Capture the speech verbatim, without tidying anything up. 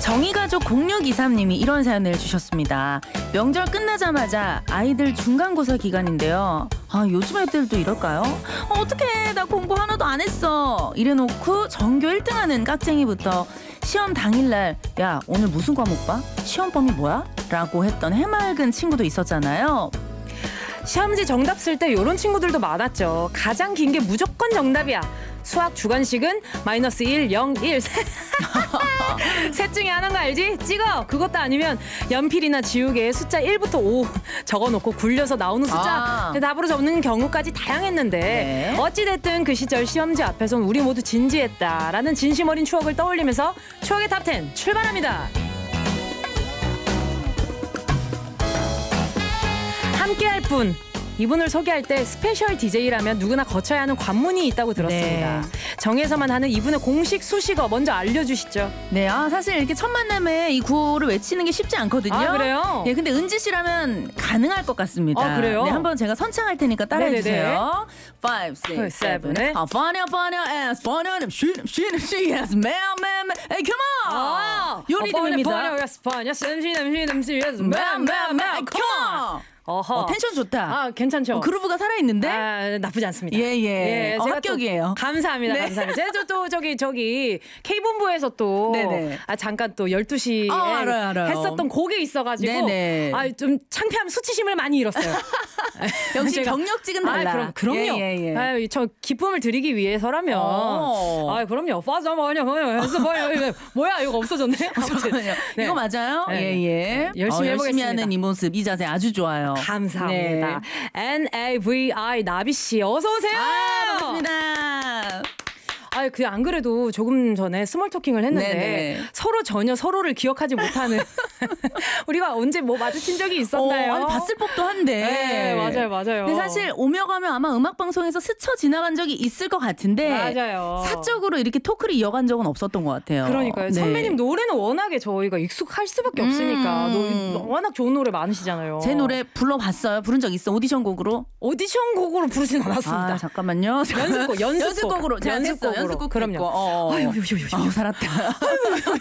정의가족 공육이삼님이 이런 사연을 주셨습니다. 명절 끝나자마자 아이들 중간고사 기간인데요. 아, 요즘 애들도 이럴까요? 어, 어떡해, 나 공부 하나도 안 했어 이래놓고 전교 일 등하는 깍쟁이부터 시험 당일날 야, 오늘 무슨 과목 봐? 시험 범위 뭐야? 라고 했던 해맑은 친구도 있었잖아요. 시험지 정답 쓸 때 이런 친구들도 많았죠. 가장 긴 게 무조건 정답이야. 수학 주관식은 마이너스 일, 영, 일. 셋 중에 하나인 거 알지? 찍어. 그것도 아니면 연필이나 지우개에 숫자 일부터 오 적어놓고 굴려서 나오는 숫자 아. 답으로 적는 경우까지 다양했는데 네. 어찌됐든 그 시절 시험지 앞에선 우리 모두 진지했다라는 진심 어린 추억을 떠올리면서 추억의 탑 텐 출발합니다. 함께할 분, 이분을 소개할 때 스페셜 디제이라면 누구나 거쳐야 하는 관문이 있다고 들었습니다. 네. 정에서만 하는 이분의 공식 수식어 먼저 알려주시죠. 네, 아, 사실 이렇게 첫 만남에 이 구호를 외치는 게 쉽지 않거든요. 아, 그래요? 예, 근데 은지 씨라면 가능할 것 같습니다. 아, 그래요? 네, 한번 제가 선창할 테니까 따라해주세요. five, six, seven, eight. 아, funny, funny, as funny, I'm shooting, shooting, she has man, man, man. Hey, come on! 아, 요 리듬입니다. Man, man, man, come on! 어허. 어, 텐션 좋다. 아, 괜찮죠? 어, 그루브가 살아있는데? 아, 나쁘지 않습니다. 예, 예. 어, 제가 합격이에요. 또 감사합니다. 네. 감사합니다. 제가 또, 또 저기 저기 K본부에서 또 네네. 아, 잠깐 또 열두 시에 아, 알아요, 알아요. 했었던 곡이 있어가지고 네네. 아, 좀 창피함 수치심을 많이 잃었어요. 역시 제가- 경력직은 달라. 아, 그럼, 그럼요. 예, 예, 예. 아, 저 기쁨을 드리기 위해서라면 어. 아, 그럼요. 빠져 뭐냐 뭐냐 해서 뭐야 뭐야 이거 없어졌네. 아무튼 잠깐만요. 네. 이거 맞아요? 네. 예, 예. 네. 열심히 어, 열심히 해보겠습니다. 하는 이 모습, 이 자세 아주 좋아요. 감사합니다. 네. 엔 에이 브이 아이 나비 씨 어서 오세요. 아, 반갑습니다. 아, 그 안 그래도 조금 전에 스몰 토킹을 했는데 네네. 서로 전혀 서로를 기억하지 못하는 우리가 언제 뭐 마주친 적이 있었나요? 어, 아니, 봤을 법도 한데. 네, 맞아요, 맞아요. 근데 사실 오며 가며 아마 음악 방송에서 스쳐 지나간 적이 있을 것 같은데. 맞아요. 사적으로 이렇게 토크를 이어간 적은 없었던 것 같아요. 그러니까요. 네. 선배님 노래는 워낙에 저희가 익숙할 수밖에 없으니까 음. 노, 워낙 좋은 노래 많으시잖아요. 제 노래 불러봤어요? 부른 적 있어? 오디션 곡으로? 오디션 곡으로 부르진 않았습니다. 아, 잠깐만요. 연습곡, 연습곡. 연습곡으로. 제가 됐어. 연습곡으로. 연습곡 그럼요. 됐고. 어, 어. 아유, 요, 요, 요. 어, 살았다.